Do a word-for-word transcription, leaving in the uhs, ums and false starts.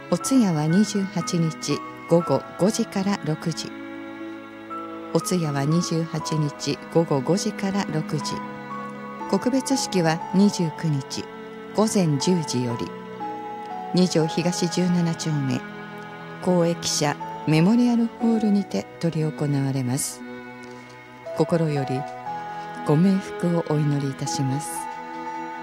お通夜はにじゅうはちにちごごごじからろくじ。お通夜はにじゅうはちにちごごごじからろくじ。告別式はにじゅうくにちごぜんじゅうじよりに条東じゅうななちょうめ公益社メモリアルホールにて執り行われます。心よりご冥福をお祈りいたします。